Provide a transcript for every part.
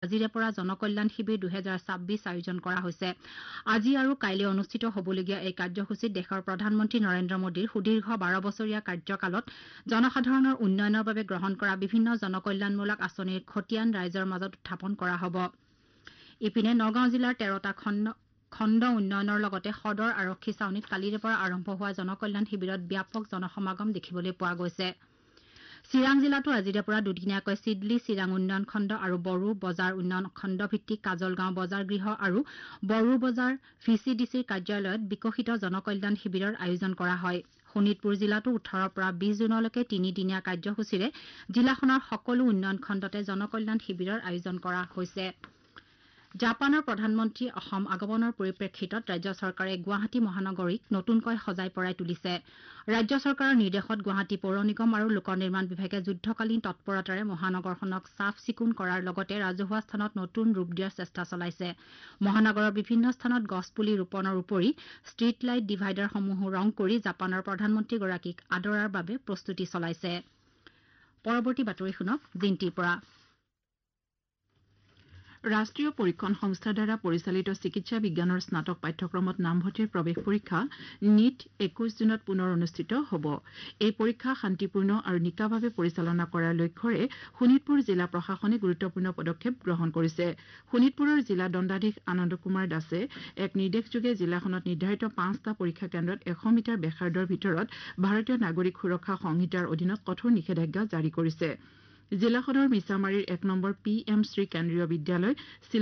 আজিৰে পৰা জনকল্যাণ শিবিৰ 2026 আয়োজন কৰা হৈছে। আজি আৰু কাইলৈ অনুষ্ঠিত হ'বলগীয়া এই কাৰ্যসূচীত দেশৰ প্ৰধানমন্ত্ৰী নৰেন্দ্ৰ মোদীৰ সুদীৰ্ঘ 12 বছৰীয়া কাৰ্যকালত জনসাধাৰণৰ উন্নয়নৰ বাবে গ্ৰহণ কৰা বিভিন্ন জনকল্যাণমূলক আঁচনিৰ খতিয়ান ৰাইজৰ মাজত উত্থাপন কৰা হ'ব। ইপিনে নগাঁও জিলাৰ 13টা খণ্ড উন্নয়নৰ লগতে সদৰ আৰক্ষী ছাউনীত কালিৰে পৰা আৰম্ভ হোৱা জনকল্যাণ শিবিৰত ব্যাপক জনসমাগম দেখিবলৈ পোৱা গৈছে। চিৰাং জিলাতো আজিৰে পৰা দুদিনীয়াকৈ চিডলি চিৰাং উন্নয়ন খণ্ড আৰু বড়ো বজাৰ উন্নয়ন খণ্ড ভিত্তিক কাজলগাঁও বজাৰ গৃহ আৰু বড়ো বজাৰ VCDCৰ কাৰ্যালয়ত বিকশিত জনকল্যাণ শিবিৰৰ আয়োজন কৰা হয়। শোণিতপুৰ জিলাতো 18ৰ পৰা 20 জুনলৈকে তিনিদিনীয়া কাৰ্যসূচীৰে জিলাখনৰ সকলো উন্নয়ন খণ্ডতে জনকল্যাণ শিবিৰৰ আয়োজন কৰা হৈছে। জাপানৰ প্ৰধানমন্ত্ৰী অসম আগমনৰ পৰিপ্ৰেক্ষিতত ৰাজ্য চৰকাৰে গুৱাহাটী মহানগৰীক নতুনকৈ সজাই পৰাই তুলিছে। ৰাজ্য চৰকাৰৰ নিৰ্দেশত গুৱাহাটী পৌৰ নিগম আৰু লোক নিৰ্মাণ বিভাগে যুদ্ধকালীন তৎপৰতাৰে মহানগৰখনক চাফ চিকুণ কৰাৰ লগতে ৰাজহুৱা স্থানত নতুন ৰূপ দিয়াৰ চেষ্টা চলাইছে। মহানগৰৰ বিভিন্ন স্থানত গছপুলি ৰোপণৰ উপৰি ষ্ট্ৰীট লাইট ডিভাইডাৰসমূহো ৰং কৰি জাপানৰ প্ৰধানমন্ত্ৰীগৰাকীক আদৰাৰ বাবে প্ৰস্তুতি চলাইছে। পৰৱৰ্তী বাতৰি শুনক জিণ্টিৰ পৰা। ৰাষ্ট্ৰীয় পৰীক্ষণ সংস্থাৰ দ্বাৰা পৰিচালিত চিকিৎসা বিজ্ঞানৰ স্নাতক পাঠ্যক্ৰমত নামভৰ্তিৰ প্ৰৱেশ পৰীক্ষা নিট 21 জুনত পুনৰ অনুষ্ঠিত হ'ব। এই পৰীক্ষা শান্তিপূৰ্ণ আৰু নিকাভাৱে পৰিচালনা কৰাৰ লক্ষ্যৰে শোণিতপুৰ জিলা প্ৰশাসনে গুৰুত্বপূৰ্ণ পদক্ষেপ গ্ৰহণ কৰিছে। শোণিতপুৰৰ জিলা দণ্ডাধীশ আনন্দ কুমাৰ দাসে এক নিৰ্দেশযোগে জিলাখনত নিৰ্ধাৰিত 5টা পৰীক্ষা কেন্দ্ৰত 100 মিটাৰ ব্যাসাৰ্ধৰ ভিতৰত ভাৰতীয় নাগৰিক সুৰক্ষা সংহিতাৰ অধীনত কঠোৰ নিষেধাজ্ঞা জাৰি কৰিছে। জিলাখনৰ মিছামাৰীৰ 1 নম্বৰ PM শ্ৰী কেন্দ্ৰীয় বিদ্যালয়,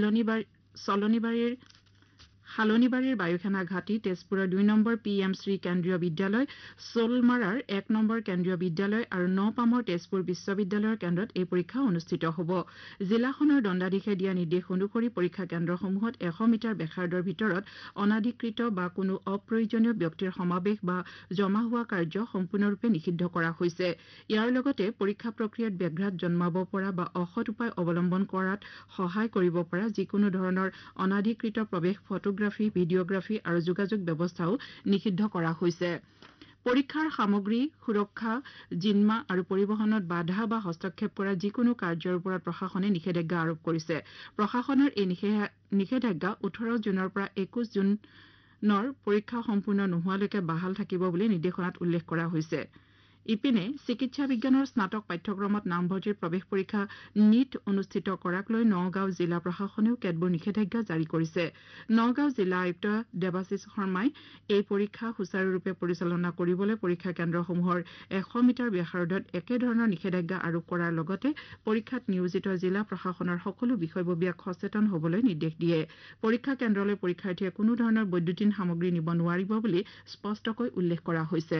শালনিবাৰীৰ বায়ুসেনা ঘাটি, তেজপুৰৰ 2 নম্বৰ PM শ্ৰী কেন্দ্ৰীয় বিদ্যালয়, চোলমাৰাৰ 1 নম্বৰ কেন্দ্ৰীয় বিদ্যালয় আৰু নপামৰ তেজপুৰ বিশ্ববিদ্যালয়ৰ কেন্দ্ৰত এই পৰীক্ষা অনুষ্ঠিত হ'ব। জিলাখনৰ দণ্ডাধীশে দিয়া নিৰ্দেশ অনুসৰি পৰীক্ষা কেন্দ্ৰসমূহত 100 মিটাৰ ব্যাসাৰ্ধৰ ভিতৰত অনাধিকৃত বা কোনো অপ্ৰয়োজনীয় ব্যক্তিৰ সমাৱেশ বা জমা হোৱা কাৰ্য সম্পূৰ্ণৰূপে নিষিদ্ধ কৰা হৈছে। ইয়াৰ লগতে পৰীক্ষা প্ৰক্ৰিয়াত ব্যাঘাত জন্মাব পৰা বা অসৎ উপায় অৱলম্বন কৰাত সহায় কৰিব পৰা যিকোনো ধৰণৰ অনাধিকৃত প্ৰৱেশ, ফটোগ্ৰাফী, ভিডিঅগ্ৰাফী আৰু যোগাযোগ ব্যৱস্থাও নিষিদ্ধ কৰা হৈছে। পৰীক্ষাৰ সামগ্ৰী, সুৰক্ষা, জিম্মা আৰু পৰিবহণত বাধা বা হস্তক্ষেপ কৰা যিকোনো কাৰ্যৰ ওপৰত প্ৰশাসনে নিষেধাজ্ঞা আৰোপ কৰিছে। প্ৰশাসনৰ এই নিষেধাজ্ঞা 18 জুনৰ পৰা 21 জুনৰ পৰীক্ষা সম্পূৰ্ণ নোহোৱালৈকে বাহাল থাকিব বুলি নিৰ্দেশনাত উল্লেখ কৰা হৈছে। ইপিনে চিকিৎসা বিজ্ঞানৰ স্নাতক পাঠ্যক্ৰমত নামভৰ্তিৰ প্ৰৱেশ পৰীক্ষা নিট অনুষ্ঠিত কৰাক লৈ নগাঁও জিলা প্ৰশাসনেও কেতবোৰ নিষেধাজ্ঞা জাৰি কৰিছে। নগাঁও জিলা আয়ুক্ত দেৱাশিষ শৰ্মাই এই পৰীক্ষা সুচাৰুৰূপে পৰিচালনা কৰিবলৈ পৰীক্ষা কেন্দ্ৰসমূহৰ 100 মিটাৰ ব্যাসাৰ্ধত একেধৰণৰ নিষেধাজ্ঞা আৰোপ কৰাৰ লগতে পৰীক্ষাত নিয়োজিত জিলা প্ৰশাসনৰ সকলো বিষয়ববীয়াক সচেতন হ'বলৈ নিৰ্দেশ দিয়ে। পৰীক্ষা কেন্দ্ৰলৈ পৰীক্ষাৰ্থীয়ে কোনো ধৰণৰ বৈদ্যুতিন সামগ্ৰী নিব নোৱাৰিব বুলি স্পষ্টকৈ উল্লেখ কৰা হৈছে।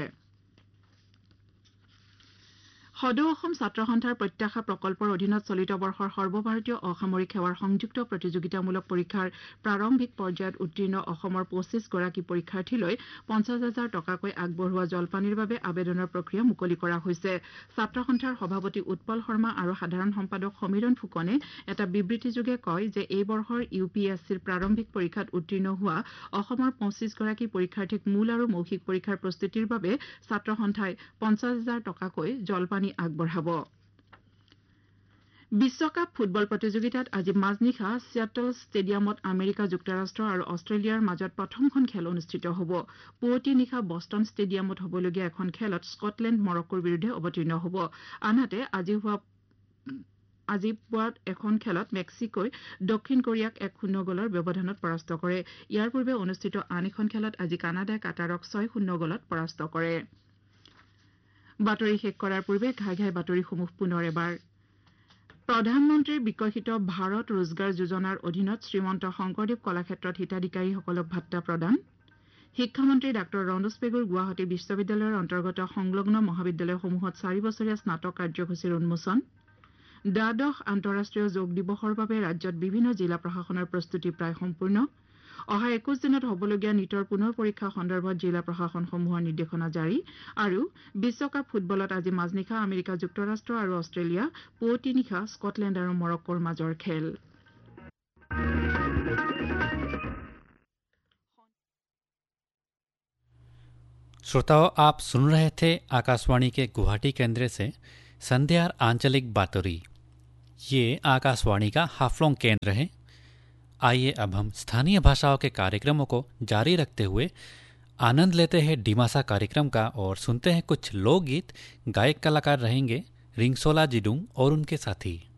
সদৌ অসম ছাত্ৰ সন্থাৰ প্ৰত্যাশা প্ৰকল্পৰ অধীনত চলিত বৰ্ষৰ সৰ্বভাৰতীয় অসামৰিক সেৱাৰ সংযুক্ত প্ৰতিযোগিতামূলক পৰীক্ষাৰ প্ৰাৰম্ভিক পৰ্যায়ত উত্তীৰ্ণ অসমৰ 25 গৰাকী পৰীক্ষাৰ্থীলৈ 50,000 টকাকৈ আগবঢ়োৱা জলপানিৰ বাবে আবেদনৰ প্ৰক্ৰিয়া মুকলি কৰা হৈছে। ছাত্ৰ সন্থাৰ সভাপতি উৎপল শৰ্মা আৰু সাধাৰণ সম্পাদক সমীৰণ ফুকনে এটা বিবৃতিযোগে কয় যে এই বৰ্ষৰ UPSCৰ প্ৰাৰম্ভিক পৰীক্ষাত উত্তীৰ্ণ হোৱা অসমৰ 25 গৰাকী পৰীক্ষাৰ্থীক মূল আৰু মৌখিক পৰীক্ষাৰ প্ৰস্তুতিৰ বাবে ছাত্ৰ সন্থাই 50,000 টকাকৈ জলপানি আগবঢ়াব। বিশ্বকাপ ফুটবল প্ৰতিযোগিতাত আজি মাজনিশা ছিয়াটল ষ্টেডিয়ামত আমেৰিকা যুক্তৰাষ্ট্ৰ আৰু অষ্ট্ৰেলিয়াৰ মাজত প্ৰথমখন খেল অনুষ্ঠিত হ'ব। পুৱতি নিশা বষ্টন ষ্টেডিয়ামত হ'বলগীয়া এখন খেলত স্কটলেণ্ড মৰক্কোৰ বিৰুদ্ধে অৱতীৰ্ণ হ'ব। আনহাতে আজি পুৱা এখন খেলত মেক্সিকোই দক্ষিণ কোৰিয়াক 1-0 গ'লৰ ব্যৱধানত পৰাস্ত কৰে। ইয়াৰ পূৰ্বে অনুষ্ঠিত আন এখন খেলত আজি কানাডাই কাটাৰক 6-0 গ'লত পৰাস্ত কৰে। বাতৰি শেষ কৰাৰ পূৰ্বে ঘাই বাতৰিসমূহ পুনৰ এবাৰ। প্ৰধানমন্ত্ৰীৰ বিকশিত ভাৰত ৰোজগাৰ যোজনাৰ অধীনত শ্ৰীমন্ত শংকৰদেৱ কলাক্ষেত্ৰত হিতাধিকাৰীসকলক ভাট্টা প্ৰদান। শিক্ষামন্ত্ৰী ডাঃ ৰণোজ পেগুৰ গুৱাহাটী বিশ্ববিদ্যালয়ৰ অন্তৰ্গত সংলগ্ন মহাবিদ্যালয়সমূহত 4 বছৰীয়া স্নাতক কাৰ্যসূচীৰ উন্মোচন। দ্বাদশ আন্তঃৰাষ্ট্ৰীয় যোগ দিৱসৰ বাবে ৰাজ্যত বিভিন্ন জিলা প্ৰশাসনৰ প্ৰস্তুতি প্ৰায় সম্পূৰ্ণ। অহা 21 দিনত হ'বলগীয়া নিটৰ পুনৰ পৰীক্ষা সন্দৰ্ভত জিলা প্ৰশাসনসমূহৰ নিৰ্দেশনা জাৰি। আৰু বিশ্বকাপ ফুটবলত আজি মাজনিশা আমেৰিকা যুক্তৰাষ্ট্ৰ আৰু অষ্ট্ৰেলিয়া, পুৱতি নিশা স্কটলেণ্ড আৰু মৰক্কোৰ মাজৰ খেল। श्रोताओं, आप सुन रहे थे आकाशवाणी के गुवाहाटी केंद्र से संध्यार आंचलिक बातरी। ये आकाशवाणी का हाफलोंग केंद्र है। आइए अब हम स्थानीय भाषाओं के कार्यक्रमों को जारी रखते हुए आनंद लेते हैं डिमासा कार्यक्रम का और सुनते हैं कुछ लोकगीत। गायक कलाकार रहेंगे रिंगसोला जिडुंग और उनके साथी।